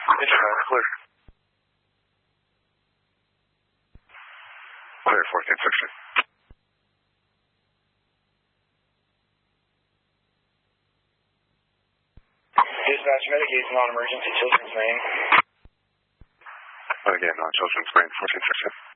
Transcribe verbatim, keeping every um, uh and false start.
Dispatch, clear. Clear, fourteen section. Dispatch, Medicaid non-emergency, children's name. Again, non-children's name, fourteen section.